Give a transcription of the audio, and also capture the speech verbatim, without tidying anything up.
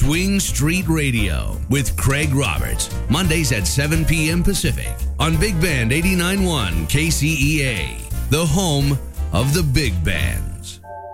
Swing Street Radio with Craig Roberts. Mondays at seven p.m. Pacific on Big Band eighty-nine point one K C E A, the home of the Big Band.